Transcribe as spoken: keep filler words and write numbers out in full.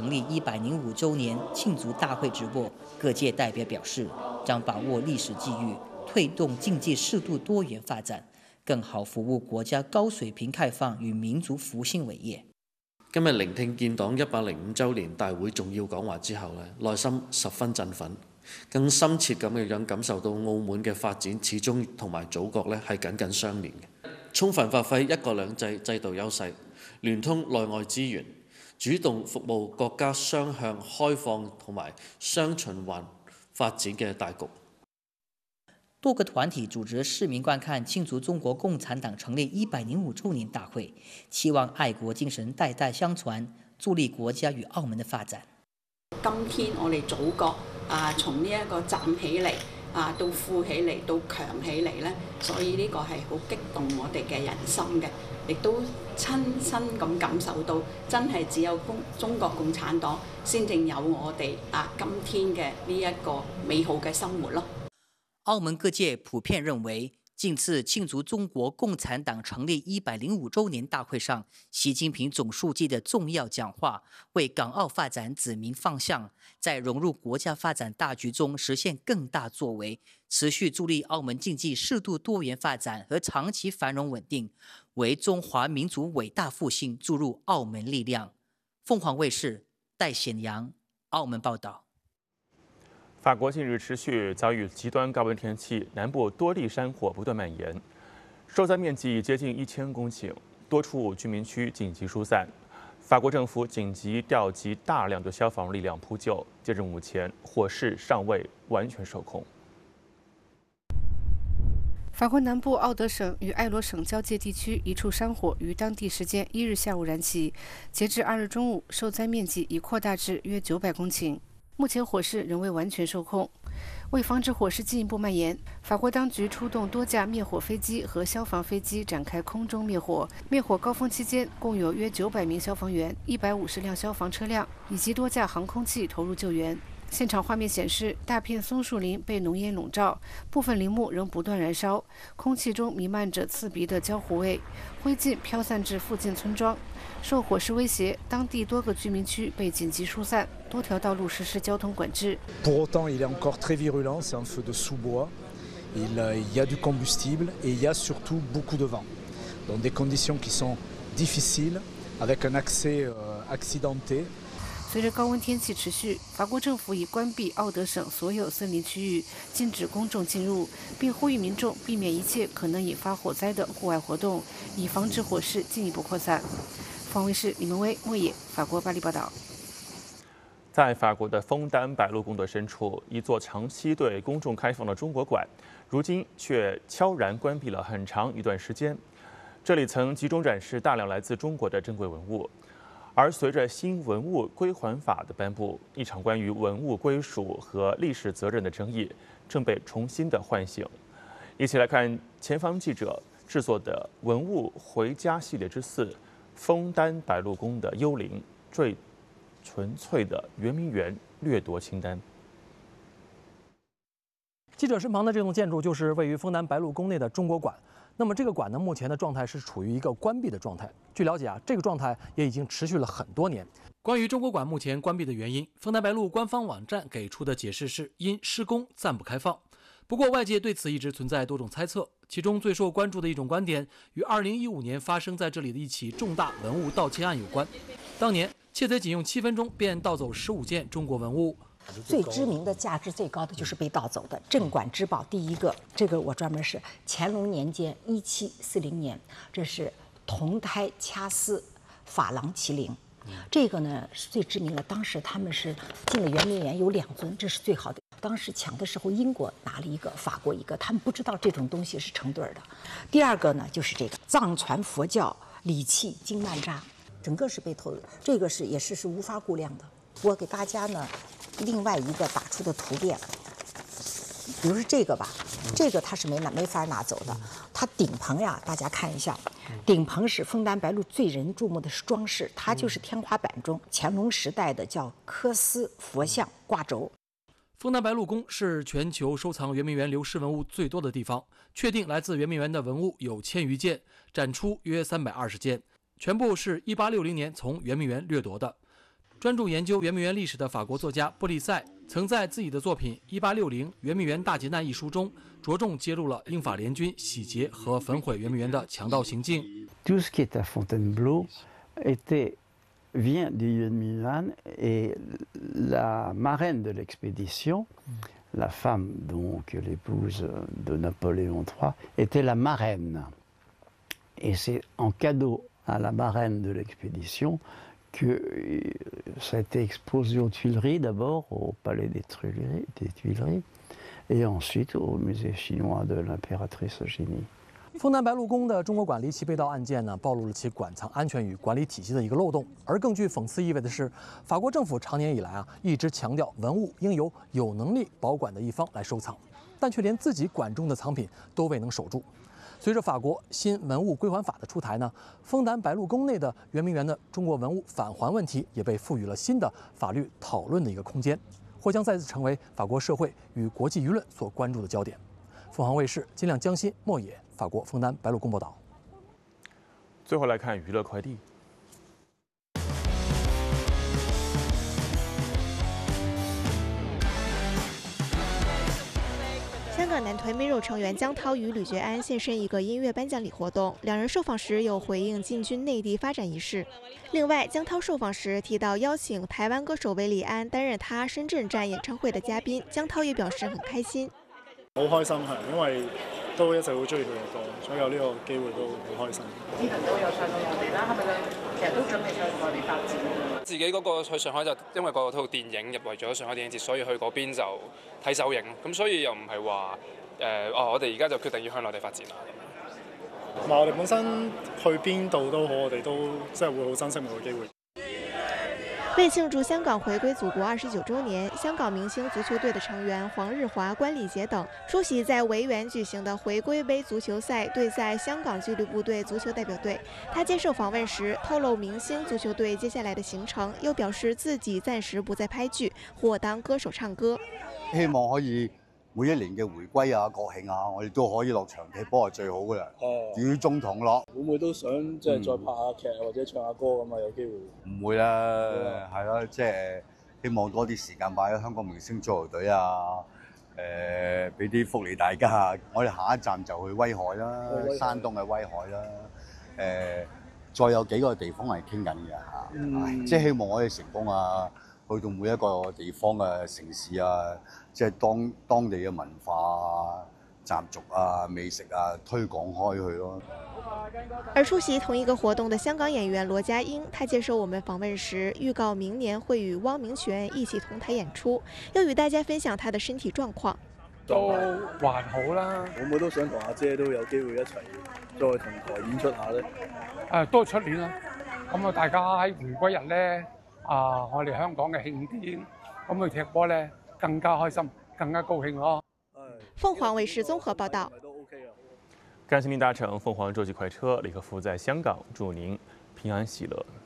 成立一百零五周年庆祝大会直播，各界代表表示，将把握历史机遇，推动经济适度多元发展，更好服務國家高水平開放與民族復興偉業。 今日聆聽建黨一百零五週年大會重要講話之後咧，內心十分振奮，更深切咁嘅樣感受到澳門嘅發展始終同埋祖國咧係緊緊相連嘅，充分發揮一國兩制制度優勢，聯通內外資源，主動服務國家雙向開放同埋雙循環發展嘅大局。 多個團體組織市民觀看慶祝中國共產黨成立一百零五週年大會，期望愛國精神代代相傳，助力國家與澳門的發展。 今天我哋祖國啊，從呢一個站起嚟啊，到富起嚟，到強起嚟咧，所以呢個係好激動我哋嘅人心嘅，亦都親身咁感受到，真係只有共中國共產黨先正有我哋啊今天嘅呢一個美好嘅生活咯。 澳門各界普遍認為，近次慶祝中國共產黨成立一百零五週年大會上，習近平總書記的重要講話，為港澳發展指明方向，在融入國家發展大局中實現更大作為，持續助力澳門經濟適度多元發展和長期繁榮穩定，為中華民族偉大復興注入澳門力量。鳳凰衛視戴顯陽澳門報道。 法國近日持續遭遇極端高温天氣，南部多地山火不斷蔓延，受災面積接近一千公頃，多處居民區緊急疏散。法國政府緊急調集大量的消防力量撲救，截至目前，火勢尚未完全受控。 法國南部奧德省與埃羅省交界地區一處山火於當地時間一日下午燃起，截至二日中午，受災面積已擴大至約九百公頃。目前火勢仍未完全受控，為防止火勢進一步蔓延，法國當局出動多架滅火飛機和消防飛機展開空中滅火。滅火高峰期間，共有約九百名消防員、一百五十輛消防車輛以及多架航空器投入救援。現場畫面顯示，大片松樹林被濃煙籠罩，部分林木仍不斷燃燒，空氣中彌漫着刺鼻的焦糊味，灰燼飄散至附近村莊。受火勢威脅，當地多個居民區被緊急疏散，多條道路實施交通管制。 Pour autant, il est encore très virulent. C'est un feu de sous-bois. Il y a du combustible et il y a surtout beaucoup de vent. Dans des conditions qui sont difficiles, avec un accès accidenté. 隨着高溫天氣持續，法國政府已關閉奧德省所有森林區域，禁止公眾進入，並呼籲民眾避免一切可能引發火災的戶外活動，以防止火勢進一步擴散。方衛視李文威、莫野，法國巴黎報道。 在法國的楓丹白露宮的深處，一座長期對公眾開放的中國館，如今卻悄然關閉了很長一段時間。這裡曾集中展示大量來自中國的珍貴文物。而隨着新文物歸還法的頒布，一場關於文物歸屬和歷史責任的爭議正被重新的喚醒。一起來看前方記者製作的文物回家系列之四——楓丹白露宮的幽靈最純粹的圓明園掠奪清單。 記者身旁的這棟建築就是位於楓丹白露宮內的中國館。那麼這個館呢，目前的狀態是處於一個關閉的狀態。據了解啊，這個狀態也已經持續了很多年。關於中國館目前關閉的原因，楓丹白露官方網站給出的解釋是因施工暫不開放。不過外界對此一直存在多種猜測，其中最受關注的一種觀點與二零一五年發生在這裡的一起重大文物盜竊案有關。當年竊賊僅用七分鐘便盜走十五件中國文物。 最知名的、價值最高的就是被盜走的鎮館之寶。第一個，這個我專門是乾隆年間一七四零年，這是銅胎掐絲珐琅麒麟。這個呢是最知名的，當時他們是進了圓明園有兩尊，這是最好的。當時搶的時候，英國拿了一個，法國一個，他們不知道這種東西是成對的。第二個呢就是這個藏傳佛教禮器經曼扎，整個是被偷的，這個是也是是無法估量的。我給大家呢另外一個打出的圖片，比如說這個吧，這個它是沒拿沒法拿走的。它頂棚呀，大家看一下，頂棚是楓丹白露最人注目的是裝飾，它就是天花板中乾隆時代的叫珂絲佛像掛軸。 楓丹白露宮是全球收藏圓明園流失文物最多的地方，確定來自圓明園的文物有千餘件，展出約三百二十件，全部是一八六零年從圓明園掠奪的。 专注研究圆明园历史的法国作家布利塞，曾在自己的作品《一八六零圆明园大劫难》一书中，着重揭露了英法联军洗劫和焚毁圆明园的强盗行径。 Tout ce qui est à Fontainebleau était vient du Yuan et la marraine de l'expédition, la femme donc l'épouse de Napoléon trois, était la marraine. Et c'est en cadeau à la marraine de l'expédition que ça a été exposé aux Tuileries d'abord, au palais des Tuileries, des Tuileries, et ensuite au musée chinois de l'impératrice Eugénie. 枫丹白露宫的中国馆离奇被盗案件呢，暴露了其馆藏安全与管理体系的一个漏洞。而更具讽刺意味的是，法国政府长年以来啊，一直强调文物应由有能力保管的一方来收藏，但却连自己管中的藏品都未能守住。随着法国新文物归还法的出台呢，枫丹白露宫内的圆明园的中国文物返还问题也被赋予了新的法律讨论的一个空间，或将再次成为法国社会与国际舆论所关注的焦点。凤凰卫视金亮、江欣、莫野，法国枫丹白露宫报道。 最后来看娱乐快递。 香港男团 Mirror 成员姜涛与吕觉安现身一个音乐颁奖礼活动，两人受访时有回应进军内地发展一事。另外，姜涛受访时提到邀请台湾歌手韦礼安担任他深圳站演唱会的嘉宾，姜涛也表示很開心。 好開心係，因為都一直好中意佢嘅歌，所以有呢個機會都好開心。之前都有上過我哋啦，係咪咧？其實都準備上我哋發展。自己嗰個去上海就因為嗰套電影入圍咗上海電影節，所以去嗰邊就睇首映，咁所以又唔係話誒哦，我哋而家就決定要向內地發展啦。同埋我哋本身去邊度都好，我哋都即係會好珍惜每個機會。 为庆祝香港回归祖国二十九周年，香港明星足球队的成员黄日华、关礼杰等出席在维园举行的回归杯足球赛对赛香港俱乐部队足球代表队。他接受访问时透露明星足球队接下来的行程，又表示自己暂時不再拍劇或當歌手唱歌。 希望可以每一年嘅回歸啊、國慶啊，我哋都可以落場踢波係最好噶啦。與中統咯。會唔會都想即係再拍下劇或者唱下歌咁啊？有機會？唔會啦，係咯，即係希望多啲時間擺喺香港明星足球隊啊，誒俾啲福利大家。我哋下一站就去威海啦，山東嘅威海啦，誒再有幾個地方係傾緊嘅嚇，嗯、即係希望我哋成功啊！去到每一個地方嘅城市啊，即係當當地嘅文化啊、習俗啊、美食啊推廣開去咯。 而出席同一個活動的香港演員羅家英，他接受我們訪問時預告明年會與汪明荃一起同台演出，要與大家分享他的身體狀況。 都還好啦，會唔會都想同阿姐都有機會一齊再同台演出下咧？ 誒，都係出年啦。咁啊，大家喺回歸日咧。啊！我哋香港嘅慶典，咁去踢波咧更加開心，更加高興咯。 鳳凰衛視綜合報道。 感謝您搭乘鳳凰洲際快車，李克夫在香港，祝您平安喜樂。